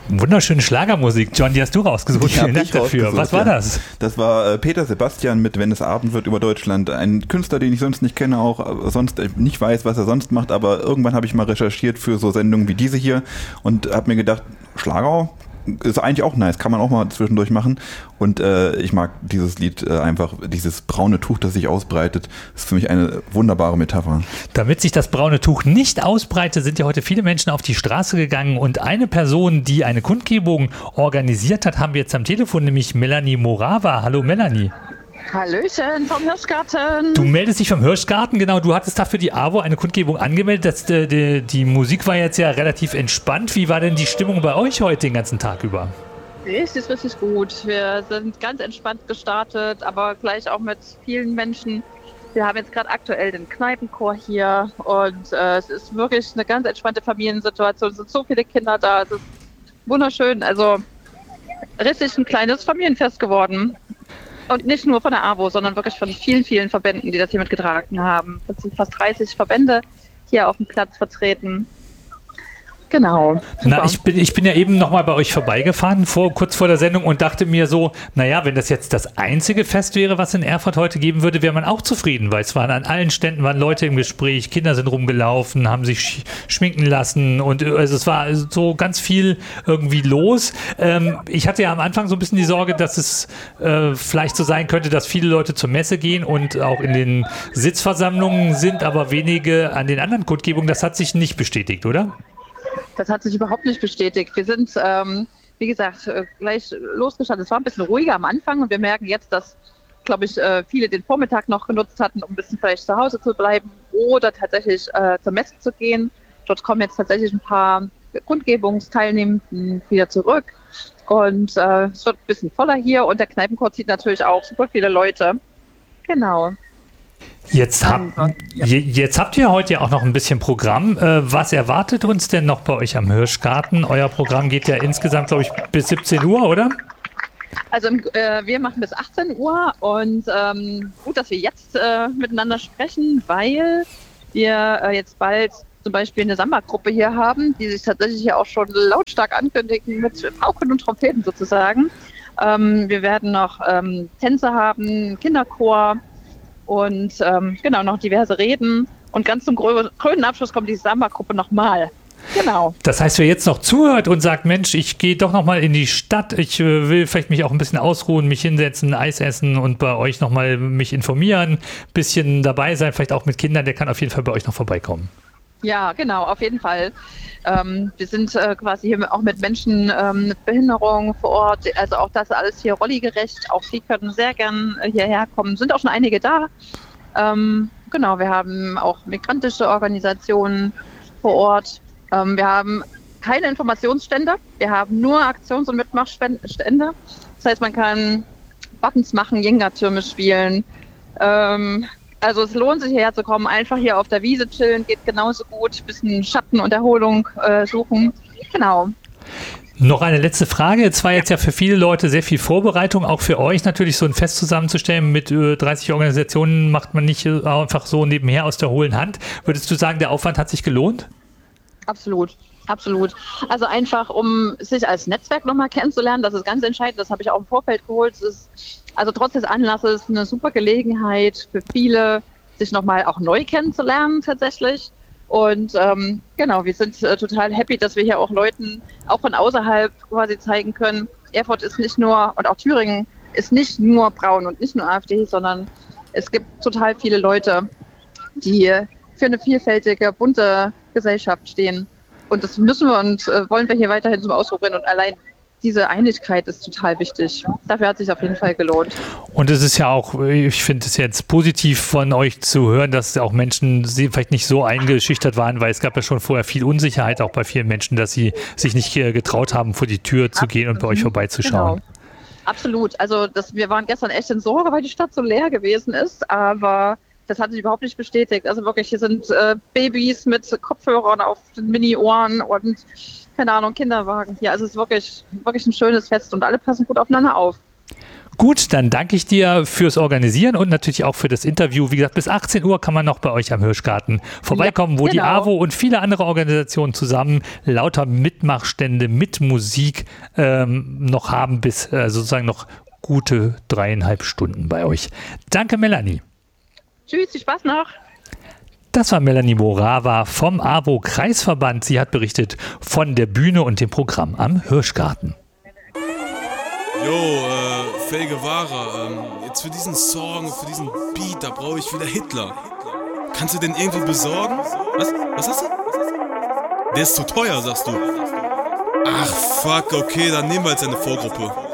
Wunderschöne Schlagermusik, John, die hast du rausgesucht. Vielen Dank dafür. Was war das? Das war Peter Sebastian mit Wenn es Abend wird über Deutschland. Ein Künstler, den ich sonst nicht kenne, auch sonst nicht weiß, was er sonst macht, aber irgendwann habe ich mal recherchiert für so Sendungen wie diese hier und habe mir gedacht, Schlager ist eigentlich auch nice, kann man auch mal zwischendurch machen. Und ich mag dieses Lied einfach, dieses braune Tuch, das sich ausbreitet, ist für mich eine wunderbare Metapher. Damit sich das braune Tuch nicht ausbreitet, sind ja heute viele Menschen auf die Straße gegangen und eine Person, die eine Kundgebung organisiert hat, haben wir jetzt am Telefon, nämlich Melanie Morava. Hallo Melanie. Hallöchen vom Hirschgarten. Du meldest dich vom Hirschgarten, genau. Du hattest da für die AWO eine Kundgebung angemeldet. Die Musik war jetzt ja relativ entspannt. Wie war denn die Stimmung bei euch heute den ganzen Tag über? Richtig gut. Wir sind ganz entspannt gestartet, aber gleich auch mit vielen Menschen. Wir haben jetzt gerade aktuell den Kneipenchor hier und es ist wirklich eine ganz entspannte Familiensituation. Es sind so viele Kinder da. Es ist wunderschön. Also richtig ein kleines Familienfest geworden. Und nicht nur von der AWO, sondern wirklich von vielen Verbänden, die das hier mitgetragen haben. Es sind fast 30 Verbände hier auf dem Platz vertreten. Genau. Na, ich bin ja eben nochmal bei euch vorbeigefahren, kurz vor der Sendung und dachte mir so, naja, wenn das jetzt das einzige Fest wäre, was in Erfurt heute geben würde, wäre man auch zufrieden, weil es waren an allen Ständen waren Leute im Gespräch, Kinder sind rumgelaufen, haben sich schminken lassen und also es war so ganz viel irgendwie los. Ich hatte ja am Anfang so ein bisschen die Sorge, dass es vielleicht so sein könnte, dass viele Leute zur Messe gehen und auch in den Sitzversammlungen sind, aber wenige an den anderen Kundgebungen. Das hat sich nicht bestätigt, oder? Das hat sich überhaupt nicht bestätigt. Wir sind, wie gesagt, gleich losgestartet. Es war ein bisschen ruhiger am Anfang und wir merken jetzt, dass, glaube ich, viele den Vormittag noch genutzt hatten, um ein bisschen vielleicht zu Hause zu bleiben oder tatsächlich zur Messe zu gehen. Dort kommen jetzt tatsächlich ein paar Kundgebungsteilnehmenden wieder zurück und es wird ein bisschen voller hier und der Kneipenchor zieht natürlich auch super viele Leute. Genau. Jetzt habt ihr heute ja auch noch ein bisschen Programm. Was erwartet uns denn noch bei euch am Hirschgarten? Euer Programm geht ja insgesamt, glaube ich, bis 17 Uhr, oder? Also wir machen bis 18 Uhr und gut, dass wir jetzt miteinander sprechen, weil wir jetzt bald zum Beispiel eine Samba-Gruppe hier haben, die sich tatsächlich hier auch schon lautstark ankündigen mit Pauken und Trompeten sozusagen. Wir werden noch Tänze haben, Kinderchor, und genau, noch diverse Reden. Und ganz zum krönenden Abschluss kommt die Samba-Gruppe nochmal. Genau. Das heißt, wer jetzt noch zuhört und sagt, Mensch, ich gehe doch nochmal in die Stadt, ich will vielleicht mich auch ein bisschen ausruhen, mich hinsetzen, Eis essen und bei euch nochmal mich informieren, ein bisschen dabei sein, vielleicht auch mit Kindern, der kann auf jeden Fall bei euch noch vorbeikommen. Ja, genau, auf jeden Fall. Wir sind quasi hier auch mit Menschen mit Behinderung vor Ort, also auch das alles hier rolligerecht. Auch die können sehr gern hierher kommen. Sind auch schon einige da. Genau, wir haben auch migrantische Organisationen vor Ort. Wir haben keine Informationsstände. Wir haben nur Aktions- und Mitmachstände. Das heißt, man kann Buttons machen, Jenga-Türme spielen. Also es lohnt sich hierher zu kommen, einfach hier auf der Wiese chillen, geht genauso gut, ein bisschen Schatten und Erholung suchen. Genau. Noch eine letzte Frage. Es war jetzt ja für viele Leute sehr viel Vorbereitung, auch für euch natürlich so ein Fest zusammenzustellen. Mit 30 Organisationen macht man nicht einfach so nebenher aus der hohlen Hand. Würdest du sagen, der Aufwand hat sich gelohnt? Absolut. Also einfach, um sich als Netzwerk nochmal kennenzulernen, das ist ganz entscheidend, das habe ich auch im Vorfeld geholt. Es ist also trotz des Anlasses eine super Gelegenheit für viele, sich nochmal auch neu kennenzulernen tatsächlich. Und genau, wir sind total happy, dass wir hier auch Leuten auch von außerhalb quasi zeigen können, Erfurt ist nicht nur, und auch Thüringen ist nicht nur braun und nicht nur AfD, sondern es gibt total viele Leute, die für eine vielfältige, bunte Gesellschaft stehen. Und das müssen wir und wollen wir hier weiterhin zum Ausdruck bringen. Und allein diese Einigkeit ist total wichtig. Dafür hat es sich auf jeden Fall gelohnt. Und es ist ja auch, ich finde es jetzt positiv von euch zu hören, dass auch Menschen vielleicht nicht so eingeschüchtert waren, weil es gab ja schon vorher viel Unsicherheit auch bei vielen Menschen, dass sie sich nicht getraut haben, vor die Tür zu gehen und bei euch vorbeizuschauen. Genau. Absolut. Also wir waren gestern echt in Sorge, weil die Stadt so leer gewesen ist, aber das hat sich überhaupt nicht bestätigt. Also wirklich, hier sind Babys mit Kopfhörern auf den Mini-Ohren und, keine Ahnung, Kinderwagen hier. Also es ist wirklich ein schönes Fest und alle passen gut aufeinander auf. Gut, dann danke ich dir fürs Organisieren und natürlich auch für das Interview. Wie gesagt, bis 18 Uhr kann man noch bei euch am Hirschgarten vorbeikommen, wo die AWO und viele andere Organisationen zusammen lauter Mitmachstände mit Musik noch haben, bis sozusagen noch gute 3,5 Stunden bei euch. Danke, Melanie. Tschüss, viel Spaß noch. Das war Melanie Morawa vom AWO-Kreisverband. Sie hat berichtet von der Bühne und dem Programm am Hirschgarten. Che Guevara, jetzt für diesen Song, für diesen Beat, da brauche ich wieder Hitler. Kannst du den irgendwie besorgen? Was hast du? Der ist zu teuer, sagst du. Ach, fuck, okay, dann nehmen wir jetzt eine Vorgruppe.